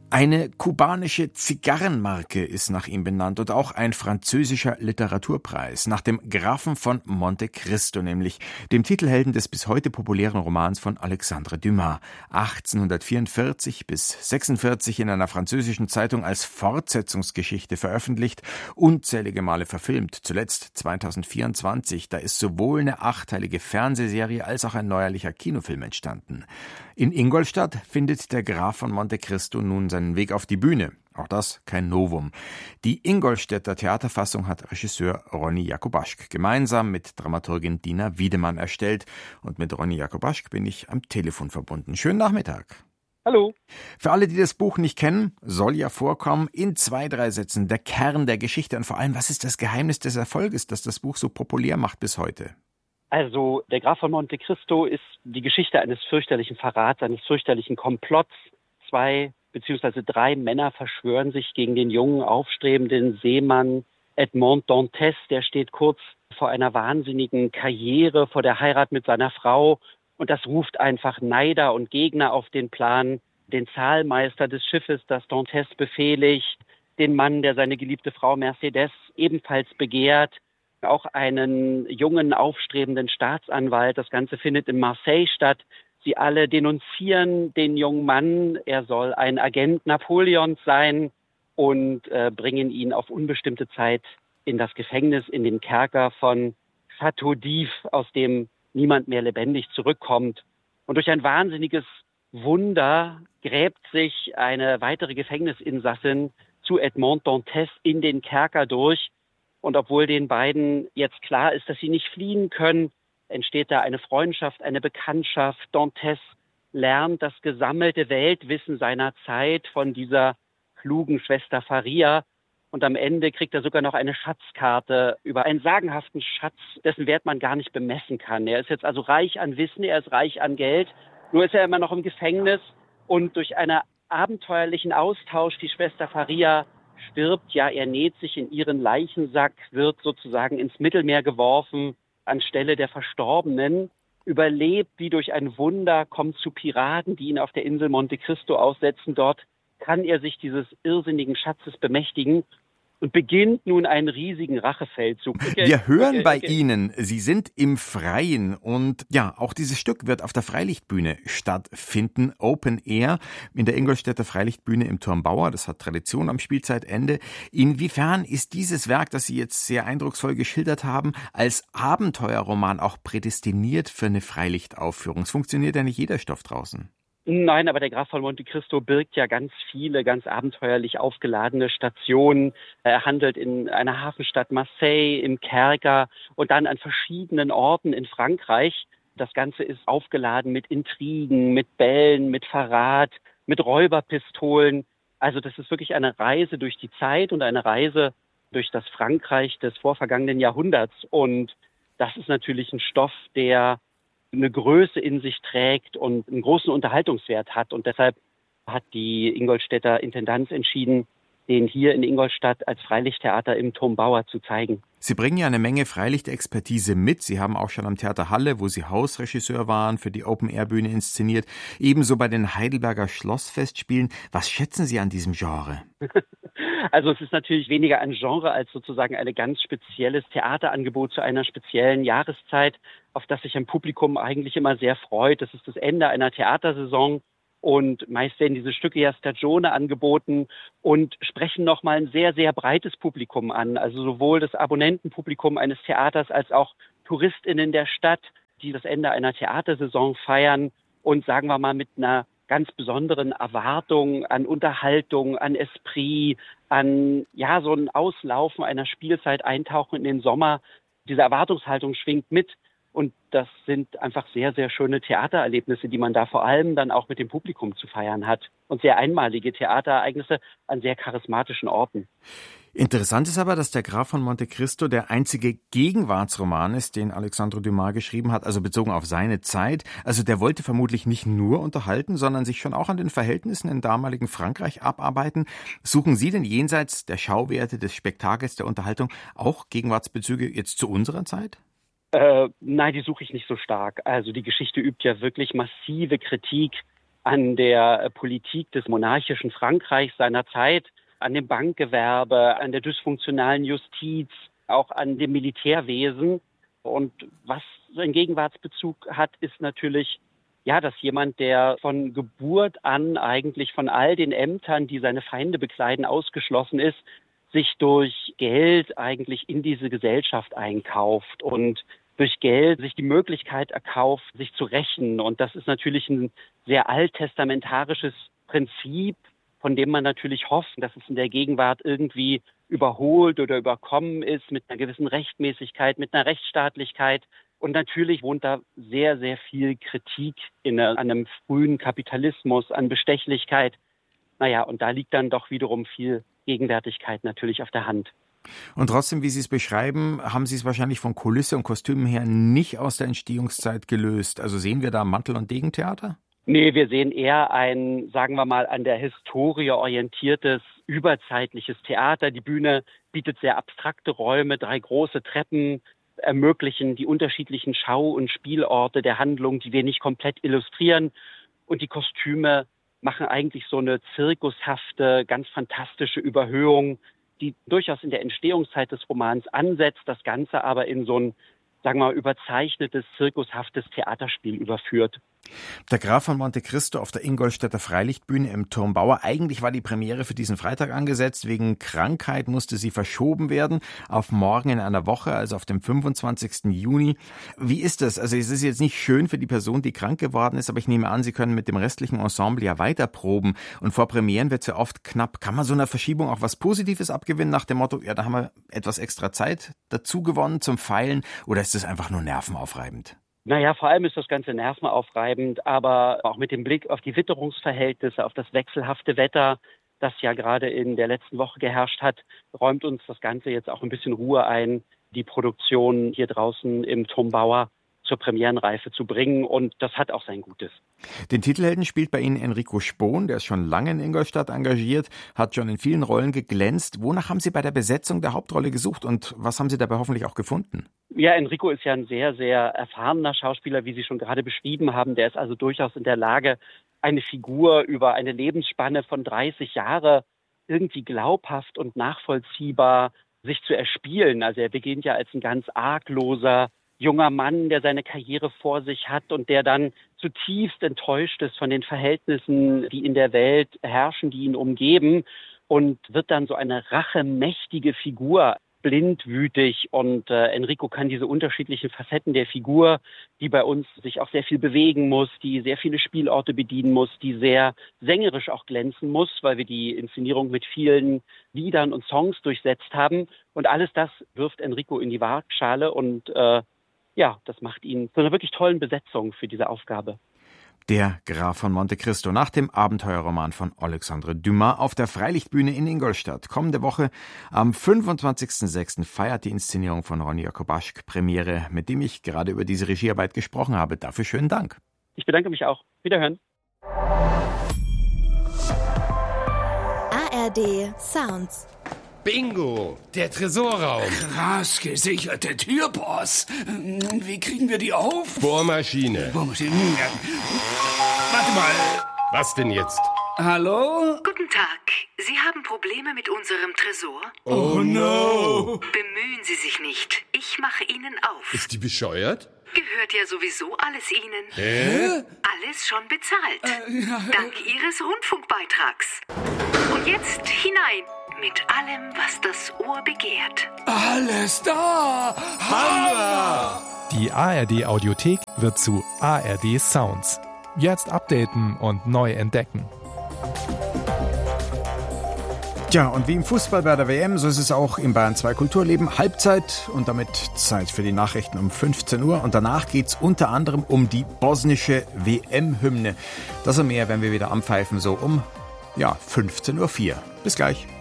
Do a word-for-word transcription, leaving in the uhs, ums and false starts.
Eine kubanische Zigarrenmarke ist nach ihm benannt und auch ein französischer Literaturpreis nach dem Grafen von Monte Cristo, nämlich dem Titelhelden des bis heute populären Romans von Alexandre Dumas. achtzehnhundertvierundvierzig bis sechsundvierzig in einer französischen Zeitung als Fortsetzungsgeschichte veröffentlicht, unzählige Male verfilmt, zuletzt zweitausendvierundzwanzig. Da ist sowohl eine achteilige Fernsehserie als auch ein neuerlicher Kinofilm entstanden. In Ingolstadt findet der Graf von Monte Cristo nun seinen Weg auf die Bühne. Auch das kein Novum. Die Ingolstädter Theaterfassung hat Regisseur Ronny Jakubaschk gemeinsam mit Dramaturgin Dina Wiedemann erstellt. Und mit Ronny Jakubaschk bin ich am Telefon verbunden. Schönen Nachmittag. Hallo. Für alle, die das Buch nicht kennen, soll ja vorkommen, in zwei, drei Sätzen der Kern der Geschichte. Und vor allem, was ist das Geheimnis des Erfolges, das das Buch so populär macht bis heute? Also der Graf von Monte Cristo ist die Geschichte eines fürchterlichen Verrats, eines fürchterlichen Komplotts. Zwei beziehungsweise drei Männer verschwören sich gegen den jungen, aufstrebenden Seemann Edmond Dantes. Der steht kurz vor einer wahnsinnigen Karriere, vor der Heirat mit seiner Frau. Und das ruft einfach Neider und Gegner auf den Plan. Den Zahlmeister des Schiffes, das Dantes befehligt, den Mann, der seine geliebte Frau Mercedes ebenfalls begehrt, auch einen jungen, aufstrebenden Staatsanwalt. Das Ganze findet in Marseille statt. Sie alle denunzieren den jungen Mann. Er soll ein Agent Napoleons sein und äh, bringen ihn auf unbestimmte Zeit in das Gefängnis, in den Kerker von Château d'If, aus dem niemand mehr lebendig zurückkommt. Und durch ein wahnsinniges Wunder gräbt sich eine weitere Gefängnisinsassin zu Edmond Dantes in den Kerker durch. Und obwohl den beiden jetzt klar ist, dass sie nicht fliehen können, entsteht da eine Freundschaft, eine Bekanntschaft. Dantes lernt das gesammelte Weltwissen seiner Zeit von dieser klugen Schwester Faria. Und am Ende kriegt er sogar noch eine Schatzkarte über einen sagenhaften Schatz, dessen Wert man gar nicht bemessen kann. Er ist jetzt also reich an Wissen, er ist reich an Geld. Nur ist er immer noch im Gefängnis. Und durch einen abenteuerlichen Austausch, die Schwester Faria stirbt, ja, er näht sich in ihren Leichensack, wird sozusagen ins Mittelmeer geworfen, anstelle der Verstorbenen, überlebt wie durch ein Wunder, kommt zu Piraten, die ihn auf der Insel Monte Cristo aussetzen. Dort kann er sich dieses irrsinnigen Schatzes bemächtigen und beginnt nun einen riesigen Rachefeldzug. Okay, Wir hören okay, bei okay. Ihnen, Sie sind im Freien und ja, auch dieses Stück wird auf der Freilichtbühne stattfinden, Open Air, in der Ingolstädter Freilichtbühne im Turmbauer. Das hat Tradition am Spielzeitende. Inwiefern ist dieses Werk, das Sie jetzt sehr eindrucksvoll geschildert haben, als Abenteuerroman auch prädestiniert für eine Freilichtaufführung? Es funktioniert ja nicht jeder Stoff draußen. Nein, aber der Graf von Monte Cristo birgt ja ganz viele, ganz abenteuerlich aufgeladene Stationen. Er handelt in einer Hafenstadt Marseille, im Kerker und dann an verschiedenen Orten in Frankreich. Das Ganze ist aufgeladen mit Intrigen, mit Bällen, mit Verrat, mit Räuberpistolen. Also das ist wirklich eine Reise durch die Zeit und eine Reise durch das Frankreich des vorvergangenen Jahrhunderts. Und das ist natürlich ein Stoff, der eine Größe in sich trägt und einen großen Unterhaltungswert hat. Und deshalb hat die Ingolstädter Intendanz entschieden, den hier in Ingolstadt als Freilichttheater im Turmbauer zu zeigen. Sie bringen ja eine Menge Freilichtexpertise mit. Sie haben auch schon am Theater Halle, wo Sie Hausregisseur waren, für die Open-Air-Bühne inszeniert. Ebenso bei den Heidelberger Schlossfestspielen. Was schätzen Sie an diesem Genre? Also es ist natürlich weniger ein Genre als sozusagen ein ganz spezielles Theaterangebot zu einer speziellen Jahreszeit, auf das sich ein Publikum eigentlich immer sehr freut. Das ist das Ende einer Theatersaison. Und meist werden diese Stücke ja Stagione angeboten und sprechen nochmal ein sehr, sehr breites Publikum an. Also sowohl das Abonnentenpublikum eines Theaters als auch TouristInnen der Stadt, die das Ende einer Theatersaison feiern und sagen wir mal mit einer ganz besonderen Erwartung an Unterhaltung, an Esprit, an ja so ein Auslaufen einer Spielzeit, Eintauchen in den Sommer. Diese Erwartungshaltung schwingt mit. Und das sind einfach sehr, sehr schöne Theatererlebnisse, die man da vor allem dann auch mit dem Publikum zu feiern hat. Und sehr einmalige Theaterereignisse an sehr charismatischen Orten. Interessant ist aber, dass der Graf von Monte Cristo der einzige Gegenwartsroman ist, den Alexandre Dumas geschrieben hat, also bezogen auf seine Zeit. Also der wollte vermutlich nicht nur unterhalten, sondern sich schon auch an den Verhältnissen im damaligen Frankreich abarbeiten. Suchen Sie denn jenseits der Schauwerte, des Spektakels, der Unterhaltung auch Gegenwartsbezüge jetzt zu unserer Zeit? Äh, nein, die suche ich nicht so stark. Also die Geschichte übt ja wirklich massive Kritik an der Politik des monarchischen Frankreichs seiner Zeit, an dem Bankgewerbe, an der dysfunktionalen Justiz, auch an dem Militärwesen. Und was einen Gegenwartsbezug hat, ist natürlich, ja, dass jemand, der von Geburt an eigentlich von all den Ämtern, die seine Feinde bekleiden, ausgeschlossen ist, sich durch Geld eigentlich in diese Gesellschaft einkauft und durch Geld sich die Möglichkeit erkauft, sich zu rächen. Und das ist natürlich ein sehr alttestamentarisches Prinzip, von dem man natürlich hofft, dass es in der Gegenwart irgendwie überholt oder überkommen ist mit einer gewissen Rechtmäßigkeit, mit einer Rechtsstaatlichkeit. Und natürlich wohnt da sehr, sehr viel Kritik in einem frühen Kapitalismus, an Bestechlichkeit. Naja, und da liegt dann doch wiederum viel Gegenwärtigkeit natürlich auf der Hand. Und trotzdem, wie Sie es beschreiben, haben Sie es wahrscheinlich von Kulisse und Kostümen her nicht aus der Entstehungszeit gelöst. Also sehen wir da Mantel- und Degentheater? Nee, wir sehen eher ein, sagen wir mal, an der Historie orientiertes, überzeitliches Theater. Die Bühne bietet sehr abstrakte Räume, drei große Treppen ermöglichen die unterschiedlichen Schau- und Spielorte der Handlung, die wir nicht komplett illustrieren. Und die Kostüme machen eigentlich so eine zirkushafte, ganz fantastische Überhöhung, die durchaus in der Entstehungszeit des Romans ansetzt, das Ganze aber in so ein, sagen wir mal, überzeichnetes, zirkushaftes Theaterspiel überführt. Der Graf von Monte Cristo auf der Ingolstädter Freilichtbühne im Turmbauer. Eigentlich war die Premiere für diesen Freitag angesetzt. Wegen Krankheit musste sie verschoben werden auf morgen in einer Woche, also auf dem fünfundzwanzigsten Juni. Wie ist das? Also es ist jetzt nicht schön für die Person, die krank geworden ist, aber ich nehme an, Sie können mit dem restlichen Ensemble ja weiter proben. Und vor Premieren wird es ja oft knapp. Kann man so einer Verschiebung auch was Positives abgewinnen nach dem Motto, ja, da haben wir etwas extra Zeit dazu gewonnen zum Feilen? Oder ist das einfach nur nervenaufreibend? Naja, vor allem ist das Ganze nervenaufreibend, aber auch mit dem Blick auf die Witterungsverhältnisse, auf das wechselhafte Wetter, das ja gerade in der letzten Woche geherrscht hat, räumt uns das Ganze jetzt auch ein bisschen Ruhe ein, die Produktion hier draußen im Turmbauer zur Premierenreife zu bringen, und das hat auch sein Gutes. Den Titelhelden spielt bei Ihnen Enrico Spohn, der ist schon lange in Ingolstadt engagiert, hat schon in vielen Rollen geglänzt. Wonach haben Sie bei der Besetzung der Hauptrolle gesucht und was haben Sie dabei hoffentlich auch gefunden? Ja, Enrico ist ja ein sehr, sehr erfahrener Schauspieler, wie Sie schon gerade beschrieben haben. Der ist also durchaus in der Lage, eine Figur über eine Lebensspanne von dreißig Jahren irgendwie glaubhaft und nachvollziehbar sich zu erspielen. Also er beginnt ja als ein ganz argloser junger Mann, der seine Karriere vor sich hat und der dann zutiefst enttäuscht ist von den Verhältnissen, die in der Welt herrschen, die ihn umgeben, und wird dann so eine rachemächtige Figur, blindwütig. Und äh, Enrico kann diese unterschiedlichen Facetten der Figur, die bei uns sich auch sehr viel bewegen muss, die sehr viele Spielorte bedienen muss, die sehr sängerisch auch glänzen muss, weil wir die Inszenierung mit vielen Liedern und Songs durchsetzt haben. Und alles das wirft Enrico in die Waagschale und äh, ja, das macht ihn zu einer wirklich tollen Besetzung für diese Aufgabe. Der Graf von Monte Cristo nach dem Abenteuerroman von Alexandre Dumas auf der Freilichtbühne in Ingolstadt. Kommende Woche am fünfundzwanzigsten sechsten feiert die Inszenierung von Ronny Jakobaschk Premiere, mit dem ich gerade über diese Regiearbeit gesprochen habe. Dafür schönen Dank. Ich bedanke mich auch. Wiederhören. A R D Sounds. Bingo, der Tresorraum. Krass gesicherte Türboss. Wie kriegen wir die auf? Bohrmaschine. Bohrmaschine. Warte mal. Was denn jetzt? Hallo? Guten Tag. Sie haben Probleme mit unserem Tresor? Oh no. Bemühen Sie sich nicht. Ich mache Ihnen auf. Ist die bescheuert? Gehört ja sowieso alles Ihnen. Hä? Alles schon bezahlt. Äh, ja. Dank Ihres Rundfunkbeitrags. Und jetzt hinein. Mit allem, was das Ohr begehrt. Alles da. Hammer. Die A R D Audiothek wird zu A R D Sounds. Jetzt updaten und neu entdecken. Tja, und wie im Fußball bei der W M, so ist es auch im Bayern zwei Kulturleben. Halbzeit und damit Zeit für die Nachrichten um fünfzehn Uhr. Und danach geht's unter anderem um die bosnische W M-Hymne. Das und mehr werden wir wieder anpfeifen, so um ja, fünfzehn Uhr vier. Bis gleich.